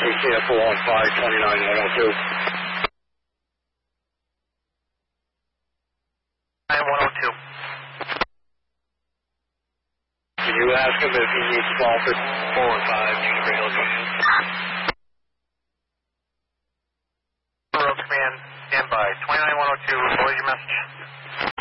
CCF 415 29102. 9102. Can you ask him if he needs call for 415 Unit Radio Command? Road Command, stand by. 29102, what is your message?